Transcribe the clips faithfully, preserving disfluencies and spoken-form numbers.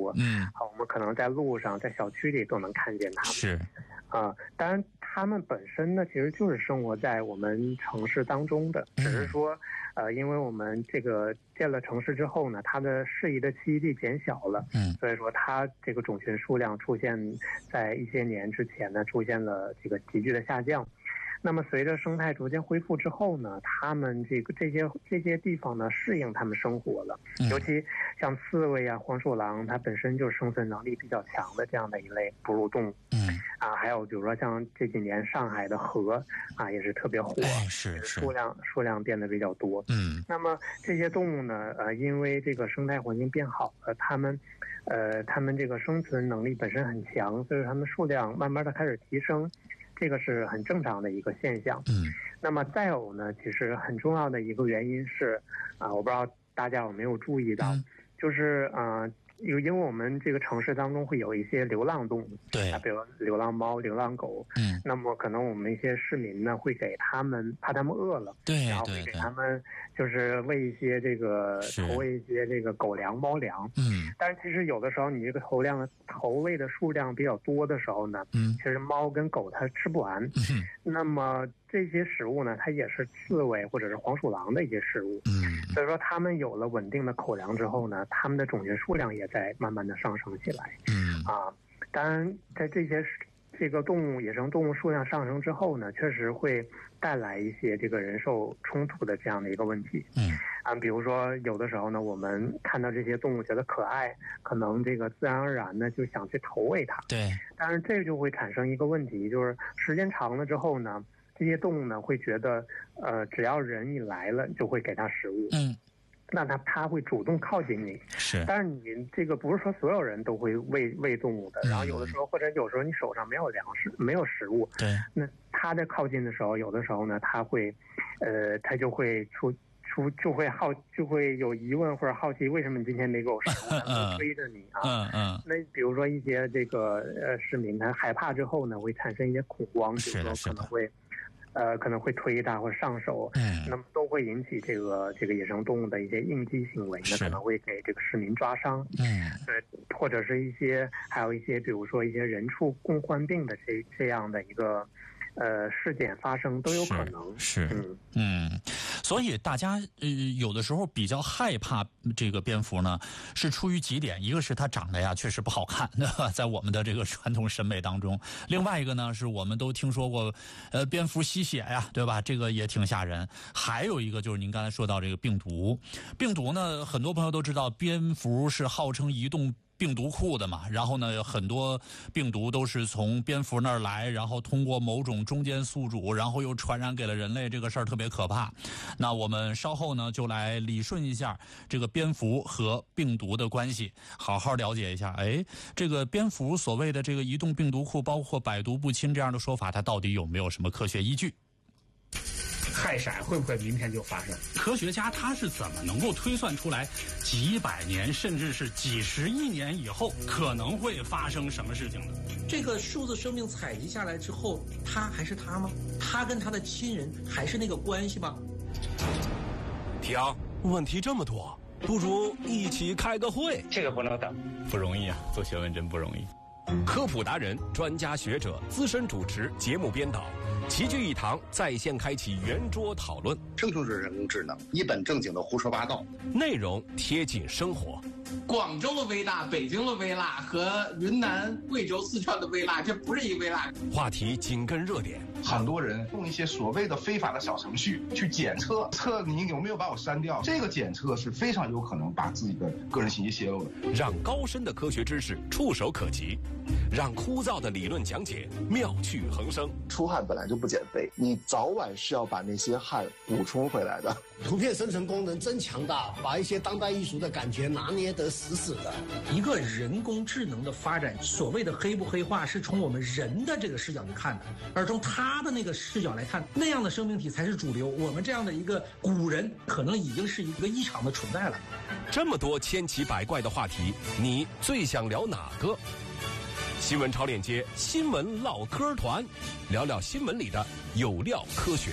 多。嗯，好，我们可能在路上、在小区里都能看见它们。 是， 啊、呃，当然它们本身呢，其实就是生活在我们城市当中的，只是说，呃，因为我们这个建了城市之后呢，它的适宜的栖息地减小了，嗯，所以说它这个种群数量出现在一些年之前呢，出现了这个急剧的下降。那么随着生态逐渐恢复之后呢，他们这个这些这些地方呢适应他们生活了，嗯、尤其像刺猬啊、黄鼠狼，它本身就是生存能力比较强的这样的一类哺乳动物。嗯啊，还有比如说像这几年上海的河啊也是特别火， 哎、是是数量数量变得比较多。嗯，那么这些动物呢，呃，因为这个生态环境变好了，它们呃它们这个生存能力本身很强，所以它们数量慢慢的开始提升。这个是很正常的一个现象。嗯，那么再有呢，其实很重要的一个原因是，啊、呃，我不知道大家有没有注意到，嗯、就是啊。呃有，因为我们这个城市当中会有一些流浪动物， 对啊，比如流浪猫、流浪狗，嗯，那么可能我们一些市民呢会给他们，怕他们饿了， 对， 然后会给他们就是喂一些这个投喂一些这个狗粮、猫粮，嗯，但是其实有的时候你这个投量投喂的数量比较多的时候呢，嗯，其实猫跟狗它吃不完，嗯，那么这些食物呢，它也是刺猬或者是黄鼠狼的一些食物，嗯，所以说它们有了稳定的口粮之后呢，它们的种群数量也在慢慢的上升起来，嗯啊，当然在这些这个动物野生动物数量上升之后呢，确实会带来一些这个人兽冲突的这样的一个问题，嗯啊，比如说有的时候呢，我们看到这些动物觉得可爱，可能这个自然而然呢就想去投喂它， 对， 但是这就会产生一个问题，就是时间长了之后呢。这些动物呢会觉得，呃，只要人一来了，就会给它食物。嗯，那它它会主动靠近你。 是， 但是你这个不是说所有人都会喂喂动物的。嗯、然后有的时候或者有时候你手上没有粮食，没有食物。 对。 那它在靠近的时候，有的时候呢，它会，呃，它就会出出就会好就会有疑问或者好奇，为什么你今天没给我食物？它会追着你啊。嗯嗯。那比如说一些这个呃市民，他害怕之后呢，会产生一些恐慌，比如说可能会。呃，可能会推它或者上手，嗯，那么都会引起这个这个野生动物的一些应激行为，那可能会给这个市民抓伤，嗯，呃，或者是一些还有一些，比如说一些人畜共患病的这这样的一个呃事件发生都有可能， 是，是嗯嗯，所以大家呃有的时候比较害怕这个蝙蝠呢，是出于几点，一个是它长得呀确实不好看，对吧？在我们的这个传统审美当中，另外一个呢是我们都听说过，呃，蝙蝠吸血呀，对吧？这个也挺吓人。还有一个就是您刚才说到这个病毒，病毒呢，很多朋友都知道，蝙蝠是号称移动病毒库的嘛，然后呢，很多病毒都是从蝙蝠那儿来，然后通过某种中间宿主，然后又传染给了人类，这个事儿特别可怕。那我们稍后呢，就来理顺一下这个蝙蝠和病毒的关系，好好了解一下。哎，这个蝙蝠所谓的这个移动病毒库，包括百毒不侵这样的说法，它到底有没有什么科学依据？ 氦闪会不会明天就发生？ 科学家他是怎么能够推算出来几百年甚至是几十亿年以后可能会发生什么事情的？ 这个数字生命采集下来之后，他还是他吗？他跟他的亲人还是那个关系吗？ 停，问题这么多，不如一起开个会。 这个不能等， 不容易啊，做学问真不容易。 科普达人、专家学者、资深主持、节目编导齐聚一堂，在线开启圆桌讨论。 生成式人工智能一本正经的胡说八道， 内容贴近生活。 广州的微辣、北京的微辣和云南、贵州、四川的微辣，这不是一微辣。 话题紧跟热点， 很多人用一些所谓的非法的小程序去检测，测你有没有把我删掉。这个检测是非常有可能把自己的个人信息泄露的。 让高深的科学知识触手可及，让枯燥的理论讲解妙趣横生。 出汗本来就不减肥，你早晚是要把那些汗补充回来的。 图片生成功能真强大，把一些当代艺术的感觉拿捏得死死的。 一个人工智能的发展，所谓的黑不黑化是从我们人的这个视角去看的，而从他的那个视角来看，那样的生命体才是主流。我们这样的一个古人可能已经是一个异常的存在了。 这么多千奇百怪的话题，你最想聊哪个？新闻超链接新闻唠嗑团，聊聊新闻里的有料科学。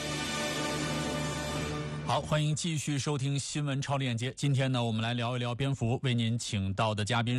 好，欢迎继续收听新闻超链接。今天呢，我们来聊一聊蝙蝠，为您请到的嘉宾